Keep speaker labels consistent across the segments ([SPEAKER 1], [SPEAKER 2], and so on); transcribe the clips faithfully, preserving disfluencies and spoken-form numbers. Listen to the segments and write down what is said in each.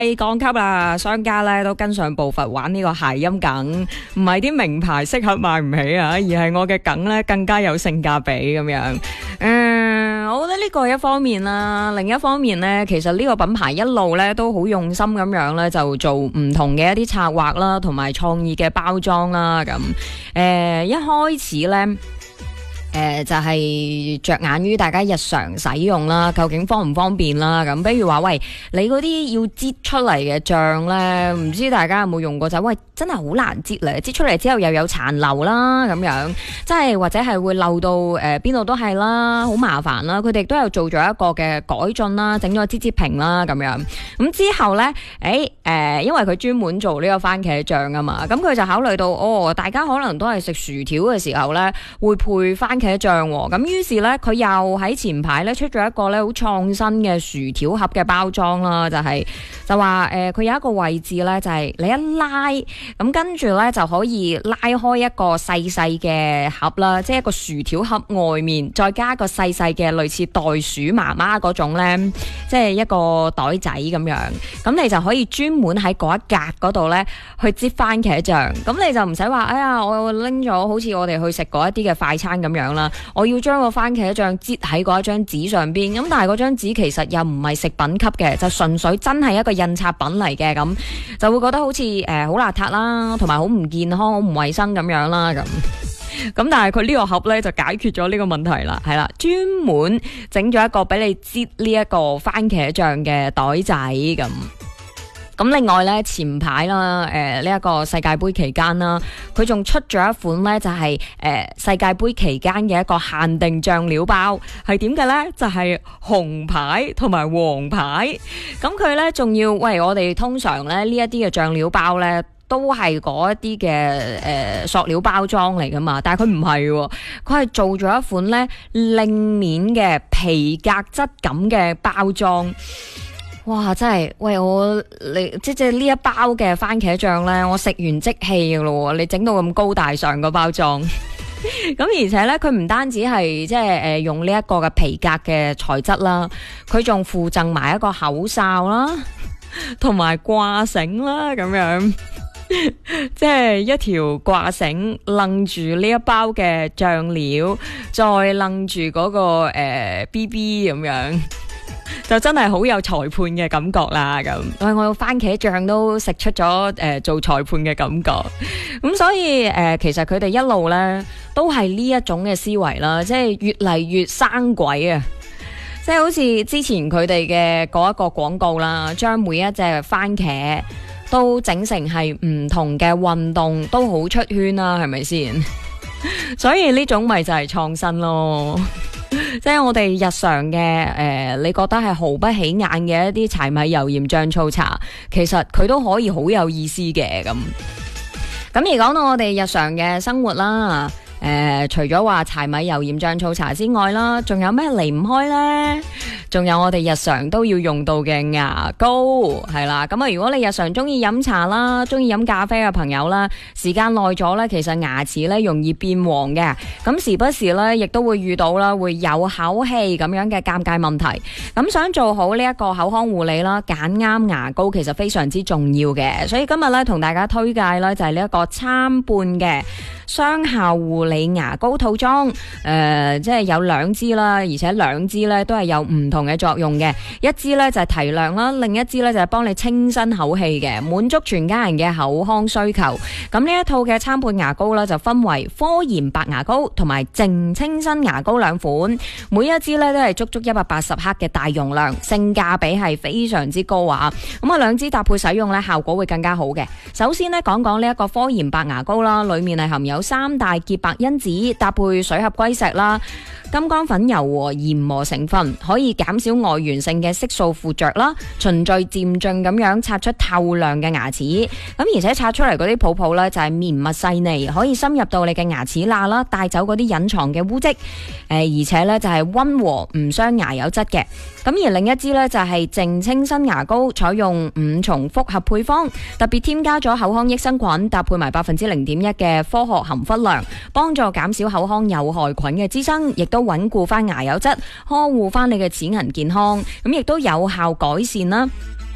[SPEAKER 1] 降級啦，商家咧都跟上步伐玩呢個諧音梗，唔係啲名牌適合買唔起啊，而係我嘅梗咧更加有性價比咁樣。嗯，我覺得呢個係一方面啦，另一方面咧，其實呢個品牌一路咧都好用心咁樣咧，就做唔同嘅一啲策劃啦，同埋創意嘅包裝啦，咁誒、呃、一開始咧。誒、呃，就係、是、着眼於大家日常使用啦，究竟方唔方便啦？咁，比如話喂，你嗰啲要擠出嚟嘅醬咧，唔知大家有冇用過？就喂，真係好難擠嚟，擠出嚟之後又有殘留啦，咁樣，即係或者係會漏到誒邊度都係啦，好麻煩啦。佢哋都有做咗一個嘅改進啦，整咗擠擠瓶啦，咁樣。咁之後咧，誒、欸、誒、呃，因為佢專門做呢個番茄醬啊嘛，咁佢就考慮到哦，大家可能都係食薯條嘅時候咧，會配番茄醬喎，咁於是咧佢又喺前排咧出咗一個咧好創新嘅薯條盒嘅包裝啦，就係、是、就話誒佢有一個位置咧就係、是、你一拉，咁跟住咧就可以拉開一個細細嘅盒啦，即係一個薯條盒外面再加一個細細嘅類似袋鼠媽媽嗰種咧，即係一個袋仔咁樣，咁你就可以專門喺嗰一格嗰度咧去擠番茄醬，咁你就唔使話哎呀我拎咗好似我哋去食嗰一啲嘅快餐咁樣啦。我要將個番茄醬擠喺嗰一張紙上邊，咁但係嗰張紙其實又唔係食品級嘅，就純粹真係一個印刷品嚟嘅，咁就會覺得好似誒好邋遢啦，同埋好唔健康、好唔衛生咁樣啦，咁咁但係佢呢個盒呢，就解決咗呢個問題啦，係啦，專門整咗一個俾你擠呢一個番茄醬嘅袋仔咁。咁另外咧，前排啦，誒呢一個世界盃期間啦，佢仲出咗一款咧，就係、是、誒、呃、世界盃期間嘅一個限定醬料包，係點嘅咧？就係、是、紅牌同埋黃牌。咁佢咧仲要，喂，我哋通常咧呢一啲嘅醬料包咧，都係嗰一啲嘅誒塑料包裝嚟噶嘛，但係佢唔係，佢係做咗一款咧令面嘅皮革質感嘅包裝。哇！真係，喂我你即係呢一包嘅番茄醬呢，我食完即棄噶咯，你整到咁高大上個包裝，咁而且呢，佢唔單止係即係誒用呢一個嘅皮革嘅材質啦，佢仲附贈埋一個口哨啦，同埋掛繩啦，咁樣，即係一條掛繩楞住呢一包嘅醬料，再楞住嗰個誒 B B 咁樣。就真係好有裁判嘅感覺啦，咁喂，我番茄醬都食出咗誒、呃、做裁判嘅感覺，咁所以誒、呃、其實佢哋一路咧都係呢一種嘅思維啦，即係越嚟越生鬼啊！即係好似之前佢哋嘅嗰一個廣告啦，將每一隻番茄都整成係唔同嘅運動，都好出圈啦，係咪先？所以呢種咪就係創新咯。即係我哋日常嘅誒、呃，你覺得係毫不起眼嘅一啲柴米油鹽醬醋茶，其實佢都可以好有意思嘅咁。咁而講到我哋日常嘅生活啦，誒、呃，除咗話柴米油鹽醬醋茶之外啦，仲有咩離唔開呢？仲有我哋日常都要用到嘅牙膏，係啦。咁啊，如果你日常中意飲茶啦，中意飲咖啡嘅朋友啦，時間耐咗呢，其實牙齒呢容易變黃嘅。咁時不時呢，亦都會遇到啦，會有口氣咁樣嘅尷尬問題。咁想做好呢一個口腔護理啦，揀啱牙膏其實非常之重要嘅。所以今日呢，同大家推介呢，就係呢一個參半嘅雙效護理牙膏套裝，誒、呃，即係有兩支啦，而且兩支呢都係有唔同嘅作用嘅，一支呢就係提亮啦，另一支呢就係幫你清新口氣嘅，滿足全家人嘅口腔需求。咁呢一套嘅參半牙膏呢，就分為科研白牙膏同埋淨清新牙膏兩款，每一支呢都係足足一百八十克嘅大容量，性價比係非常之高啊！咁啊，兩支搭配使用呢，效果會更加好嘅。首先呢，講講呢一個科研白牙膏啦，裏面係含有三大潔白因子，搭配水合歸石啦、金剛粉柔和研磨成分，可以減少外源性嘅色素附着啦，循序漸進咁樣刷出透亮嘅牙齒。咁而且刷出嚟嗰啲泡泡呢，就係綿密細膩，可以深入到你嘅牙齒罅啦，帶走嗰啲隱藏嘅污漬。誒，而且呢，就係溫和唔傷牙釉質嘅。咁而另一支呢，就係淨清新牙膏，採用五重複合配方，特別添加咗口腔益生菌，搭配埋百分之零點一嘅科學含氟量，幫助減少口腔有害菌嘅滋生，亦都穩固翻牙釉質，呵護翻你嘅齒齦健康，咁亦都有效改善啦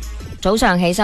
[SPEAKER 1] 早上起身